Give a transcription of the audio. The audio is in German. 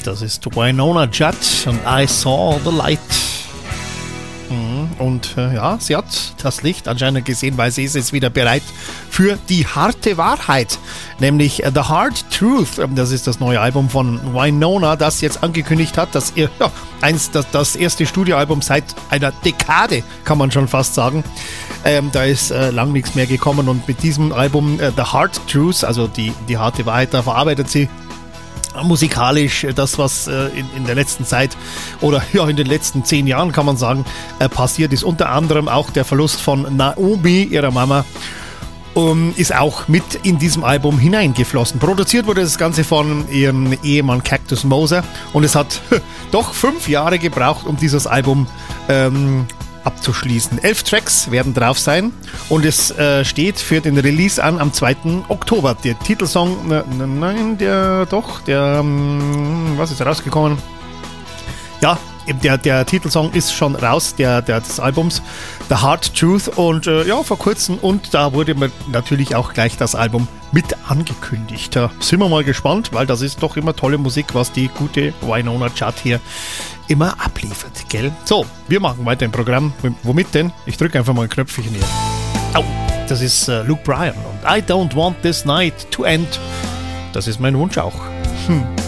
Das ist Wynonna Judd und I Saw the Light. Und ja, sie hat das Licht anscheinend gesehen, weil sie ist jetzt wieder bereit für die harte Wahrheit. Nämlich The Hard Truth. Das ist das neue Album von Wynonna, das jetzt angekündigt hat, dass das erste Studioalbum seit einer Dekade, kann man schon fast sagen. Da ist lang nichts mehr gekommen und mit diesem Album The Hard Truth, also die harte Wahrheit, da verarbeitet sie musikalisch das, was in der letzten Zeit oder ja in den letzten 10 Jahren, kann man sagen, passiert ist. Unter anderem auch der Verlust von Naomi, ihrer Mama, ist auch mit in diesem Album hineingeflossen. Produziert wurde das Ganze von ihrem Ehemann Cactus Moser und es hat doch 5 Jahre gebraucht, um dieses Album abzuschließen. 11 Tracks werden drauf sein und es steht für den Release an am 2. Oktober. Der Titelsong, was ist rausgekommen? Ja, der Titelsong ist schon raus, des Albums, The Hard Truth, und vor kurzem, und da wurde mir natürlich auch gleich das Album mit angekündigt. Da sind wir mal gespannt, weil das ist doch immer tolle Musik, was die gute Wynonna Judd hier immer abliefert, gell? So, wir machen weiter im Programm. Womit denn? Ich drücke einfach mal ein Knöpfchen hier. Au, das ist Luke Bryan und I Don't Want This Night to End. Das ist mein Wunsch auch.